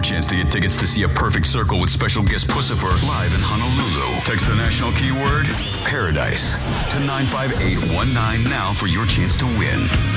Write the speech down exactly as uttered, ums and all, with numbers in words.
chance to get tickets to see A Perfect Circle with special guest Puscifer live in Honolulu. Text the national keyword, Paradise, to nine five eight one nine now for your chance to win.